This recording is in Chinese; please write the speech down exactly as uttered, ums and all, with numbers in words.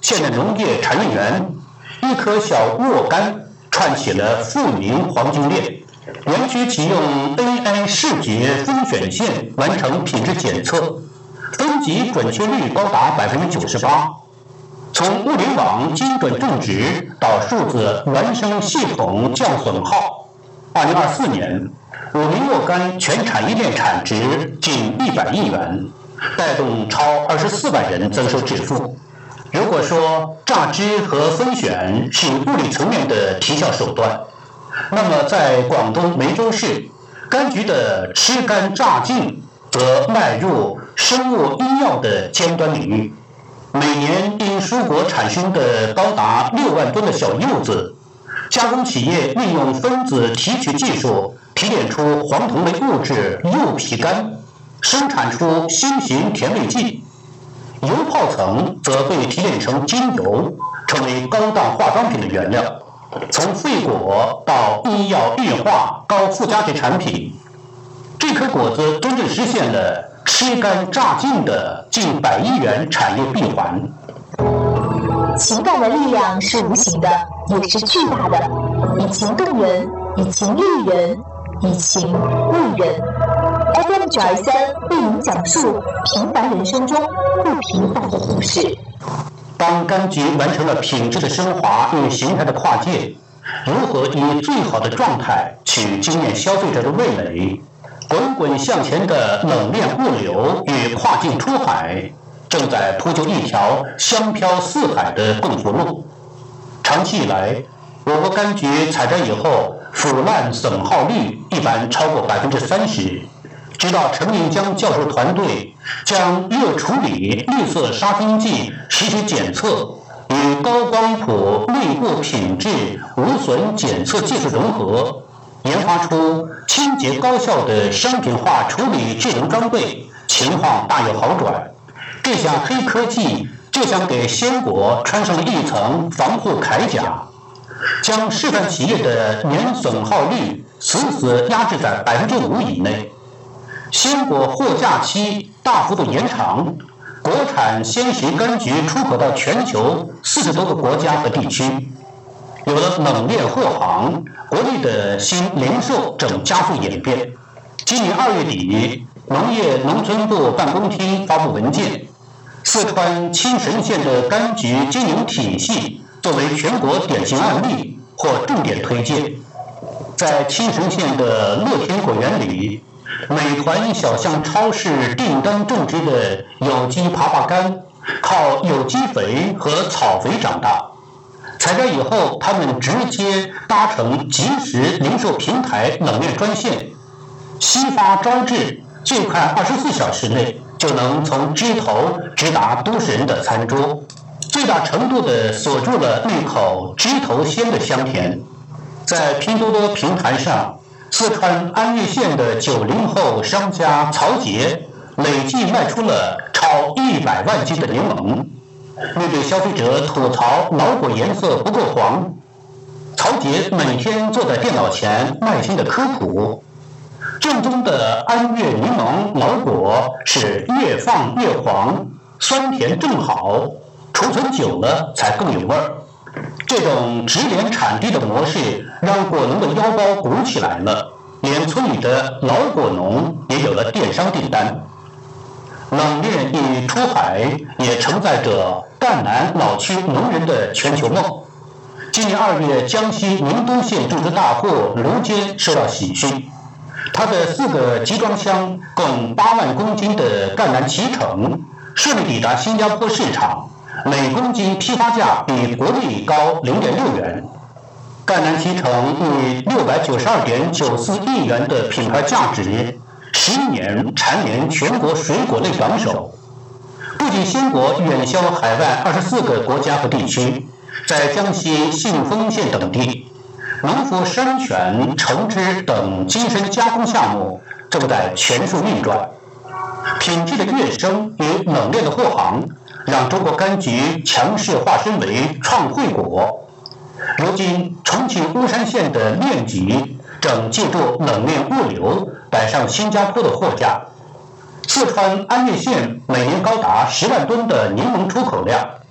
县的农业产业园，一棵小沃柑串起了富民黄金链。园区启用 A I 视觉分选线完成品质检测，分级准确率高达 百分之九十八。从物联网精准种植到数字孪生系统降损耗，二零二四年，五名沃柑全产业链产值近一百亿元，带动超二十四万人增收致富。如果说榨汁和分选是物理层面的提效手段，那么在广东梅州市，柑橘的吃干榨净则迈入生物医药的尖端领域。每年因蔬果产生的高达六万吨的小柚子，加工企业利用分子提取技术提炼出黄酮类物质柚皮苷，生产出新型甜味剂。油泡层则被提炼成精油，成为高档化妆品的原料。从废果到医药液化高附加值产品，这颗果子真正实现了吃干榨净的近百亿元产业闭环。 情感的力量是无形的，也是巨大的，以情动人，以情育人，以情慰人。F M 九二三为您讲述平凡人生中不平凡的故事。 当柑橘完成了品质的升华与形态的跨界，如何以最好的状态去惊艳消费者的味蕾？滚滚向前的冷链物流与跨境出海，正在铺就一条香飘四海的共福路。长期以来，我国柑橘采摘以后，腐烂损耗率一般超过百分之三十。直到陈明江教授团队将热处理绿色杀菌剂实时检测与高光谱内部品质无损检测技术融合，研发出清洁高效的商品化处理智能装备，情况大有好转。这项黑科技就像给鲜果穿上了一层防护铠甲，将示范企业的年损耗率死死压制在百分之五以内。鲜果货架期大幅度延长，国产鲜食柑橘出口到全球四十多个国家和地区。有了冷链货行，国内的新零售正加速演变。今年二月底，农业农村部办公厅发布文件，四川青神县的柑橘经营体系作为全国典型案例或重点推荐。在青神县的乐天果园里，美团小巷超市订单种植的有机枇杷柑，靠有机肥和草肥长大。采摘以后，他们直接搭乘即时零售平台冷链专线，悉发招致，最快二十四小时内就能从枝头直达都市人的餐桌，最大程度地锁住了那口枝头鲜的香甜。在拼多多平台上，四川安岳县的九零后商家曹杰累计卖出了超一百万斤的柠檬。面对消费者吐槽老果颜色不够黄，曹杰每天坐在电脑前耐心的科普，正宗的安岳柠檬老果是越放越黄，酸甜正好，储存久了才更有味儿。这种直连产地的模式让果农的腰包鼓起来了，连村里的老果农也有了电商订单。冷链与出海也承载着赣南老区农人的全球梦。今年二月，江西宁都县种植大户卢坚收到喜讯，他的四个集装箱共八万公斤的赣南脐橙顺利抵达新加坡市场，每公斤批发价比国内高 零点六元。赣南脐橙以六百九十二点九四亿元的品牌价值，十一年蝉联全国水果类榜首。不仅鲜果远销海外二十四个国家和地区，在江西信丰县等地，农夫山泉、橙汁等精深加工项目正在全速运转。品质的跃升与冷链的护航，让中国柑橘强势化身为创汇果。如今，重庆巫山县的链橘正借助冷链物流赶上新加坡的货架。四川安岳县每年高达十万吨的柠檬出口量，